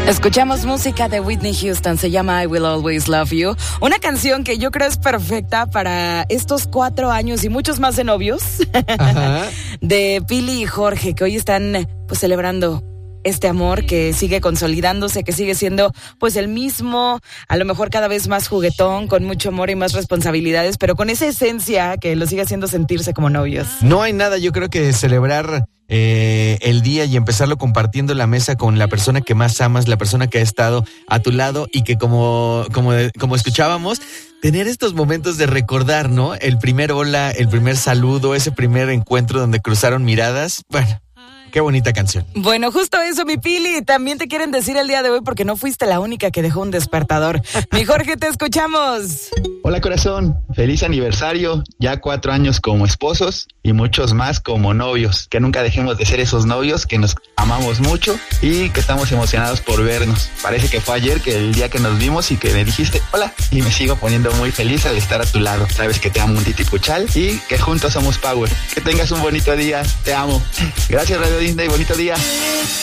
Escuchamos música de Whitney Houston, se llama I Will Always Love You. Una canción que yo creo es perfecta para estos 4 años y muchos más de novios. Ajá. De Pili y Jorge, que hoy están pues celebrando este amor que sigue consolidándose, que sigue siendo pues el mismo, a lo mejor cada vez más juguetón, con mucho amor y más responsabilidades, pero con esa esencia que lo sigue haciendo sentirse como novios. No hay nada, yo creo que celebrar el día y empezarlo compartiendo la mesa con la persona que más amas, la persona que ha estado a tu lado y que como escuchábamos, tener estos momentos de recordar, ¿no? El primer hola, el primer saludo, ese primer encuentro donde cruzaron miradas, bueno. Qué bonita canción. Bueno, justo eso, mi Pili. También te quieren decir el día de hoy porque no fuiste la única que dejó un despertador. Mi Jorge, te escuchamos. Hola, corazón. Feliz aniversario. Ya 4 años como esposos y muchos más como novios. Que nunca dejemos de ser esos novios que nos amamos mucho y que estamos emocionados por vernos. Parece que fue ayer, que el día que nos vimos y que me dijiste hola. Y me sigo poniendo muy feliz al estar a tu lado. Sabes que te amo un titipuchal y que juntos somos power. Que tengas un bonito día. Te amo. Gracias, Radio Disney. Bonito día.